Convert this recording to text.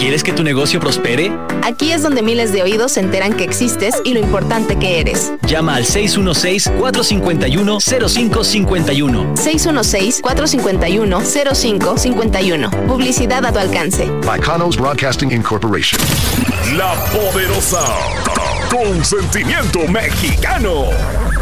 ¿Quieres que tu negocio prospere? Aquí es donde miles de oídos se enteran que existes y lo importante que eres. Llama al 616-451-0551. 616-451-0551. Publicidad a tu alcance. By Canos Broadcasting Incorporation. La Poderosa. Con sentimiento mexicano.